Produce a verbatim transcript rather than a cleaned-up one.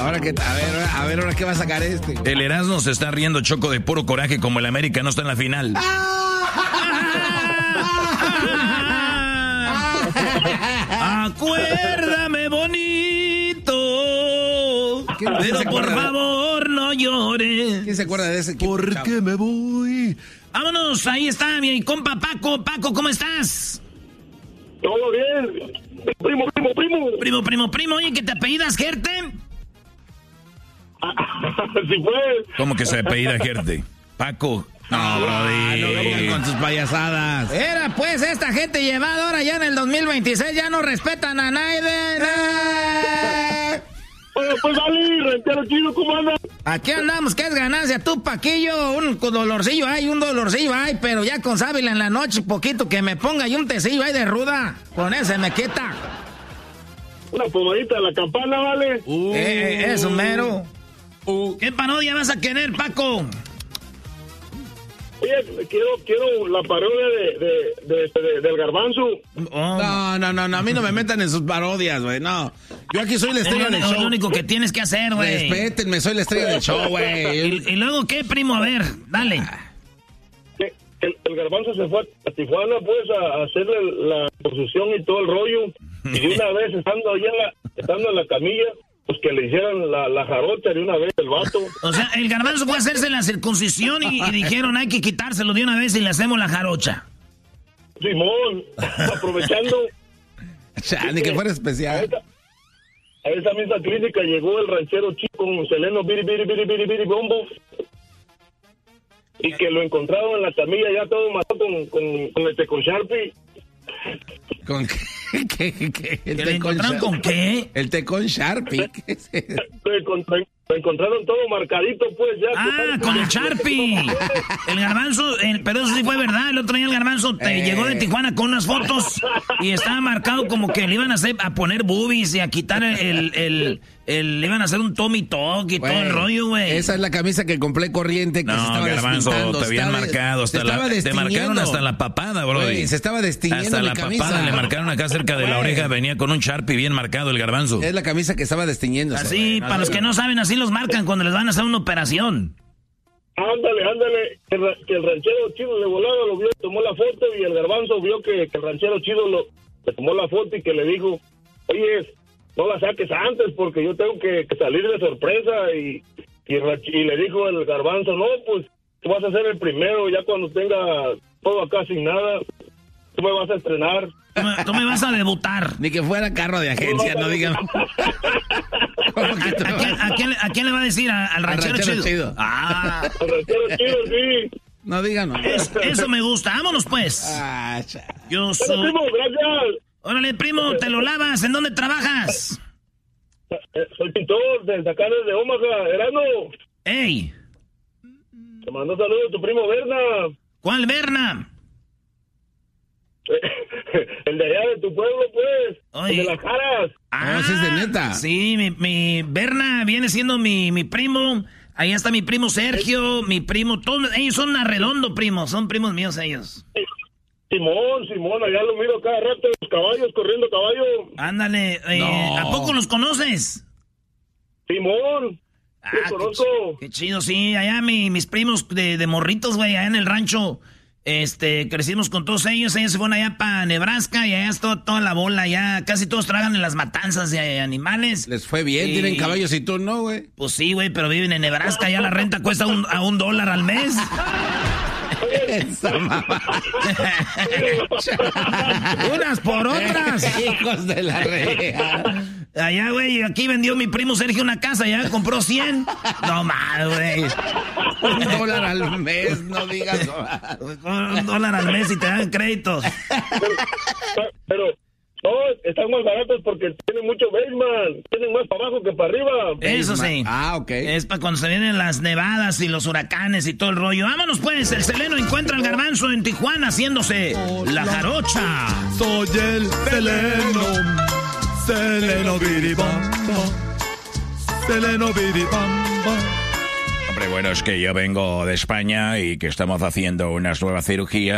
Ahora que, a ver, a ver, ahora qué va a sacar este. El Erasmo se está riendo, Choco, de puro coraje, como el América no está en la final. Acuérdame bonito, pero por favor no llores. ¿Quién se acuerda de ese? Porque me voy. Vámonos, ahí está mi compa Paco. Paco, ¿cómo estás? Todo bien. Primo, primo, primo. Primo, primo, primo. Oye, ¿que te apellidas Gerte? Sí fue. ¿Cómo que se apellida Gerte? Paco. No, brody. No vengan con sus payasadas. Era pues esta gente llevada ahora ya en el dos mil veintiséis, ya no respetan a nadie. Oye, pues dale, ranchero chido, ¿cómo andas? Aquí andamos, que es ganancia, tú Paquillo, un dolorcillo hay, un dolorcillo hay, pero ya con sábila en la noche, poquito que me ponga y un tecillo hay de ruda, con ese me quita. Una pomadita a la campana, ¿vale? Uh, eh, eso mero. Uh, ¿Qué parodia vas a querer, Paco? Oye, quiero, quiero la parodia de, de, de, de, del Garbanzo. Oh. No, no, no, no, a mí no me metan en sus parodias, güey, no. Yo aquí soy la estrella del show. Es lo único que tienes que hacer, güey. Respétenme, soy la estrella del show, güey. ¿Y, ¿Y luego qué, primo? A ver, dale. El, el Garbanzo se fue a Tijuana, pues, a hacerle la posición y todo el rollo. Y de una vez, estando allá en la, estando en la camilla, pues que le hicieran la, la jarocha de una vez el vato. O sea, el Garbanzo fue a hacerse la circuncisión y, y dijeron, hay que quitárselo de una vez y le hacemos la jarocha. Simón, aprovechando. Ya, ni que fuera especial. A esa, a esa misma clínica llegó el ranchero chico con Seleno Biri Biri Biri Biri Biri Bombo. Y que lo encontraron en la camilla ya todo matado con, con, con este con Sharpie. ¿Con qué? ¿Qué, qué? ¿Que le encontraron con qué? El té con Sharpie. ¿Qué es eso? Lo, encontraron, lo encontraron todo marcadito, pues ya. Ah, con el Sharpie. El Garbanzo, el, pero eso sí fue verdad. El otro día el Garbanzo te eh. llegó de Tijuana con unas fotos y estaba marcado como que le iban a hacer, a poner boobies y a quitar el, el, el, el le iban a hacer un Tommy Talk y wey, todo el rollo, güey. Esa es la camisa que compré corriente que no, se estaba Garbanzo, destintando. te habían marcado hasta la, te marcaron hasta la papada, bro. Se estaba destiñendo hasta mi la camisa. papada le marcaron acá cerca de wey. La oreja, venía con un Sharpie bien marcado el Garbanzo. Es la camisa que estaba destiñendo. Así, para los que no saben, así los marcan cuando les van a hacer una operación. Ándale, ándale, que, que el ranchero chido de volada lo vio, tomó la foto y el Garbanzo vio que, que el ranchero chido lo, le tomó la foto y que le dijo, oye, no la saques antes porque yo tengo que, que salir de sorpresa y, y, y le dijo el Garbanzo, no, pues tú vas a ser el primero, ya cuando tenga todo acá sin nada, tú me vas a estrenar. Tú me, tú me vas a debutar. Ni que fuera carro de agencia, no digan. ¿A, a, quién, a, quién, ¿A quién le va a decir? ¿A, ¿Al ranchero, ranchero chido? chido? Ah. Al ranchero chido, sí. No digan. No. Es, eso me gusta. Vámonos, pues. Ah, Yo soy... Hola, primo, gracias. Órale, primo, te lo lavas. ¿En dónde trabajas? Soy pintor desde acá, desde Omaha, Erano. ¡Ey! Te mando saludos a tu primo Berna. ¿Cuál Berna? El de allá de tu pueblo, pues. Oye. El de las Jaras. Ah, ese es de neta. Sí, mi, mi Berna viene siendo mi, mi primo. Ahí está mi primo Sergio, ¿Eh? mi primo. Todos ellos son arredondo, primos. Son primos míos ellos. Simón, Simón, allá lo miro cada rato, los caballos, corriendo caballo. Ándale, eh, no. ¿A poco los conoces? Simón, ah, los conozco. Qué, ch- qué chido, sí, allá mi, mis primos de, de morritos, güey, allá en el rancho, este, crecimos con todos ellos, ellos se fueron allá para Nebraska y allá está toda la bola, ya casi todos trabajan en las matanzas de animales. Les fue bien, y, tienen caballos y tú no, güey. Pues sí, güey, pero viven en Nebraska, ya la renta cuesta un, a un dólar al mes. Esa mamá. Unas por otras. Hijos de la rea. Allá, güey, aquí vendió mi primo Sergio una casa, ya compró cien. No mal, güey. Un dólar al mes, no digas. Un dólar al mes y te dan créditos. Pero, pero no, están más baratos porque tienen mucho basement, tienen más para abajo que para arriba. Eso sí. Ah, ok. Es para cuando se vienen las nevadas y los huracanes y todo el rollo. Vámonos pues, el Seleno encuentra al Garbanzo en Tijuana haciéndose Hola. la jarocha. Soy el Seleno, Seleno biribamba, Seleno biribamba. Hombre, bueno, es que yo vengo de España y que estamos haciendo unas nuevas cirugías.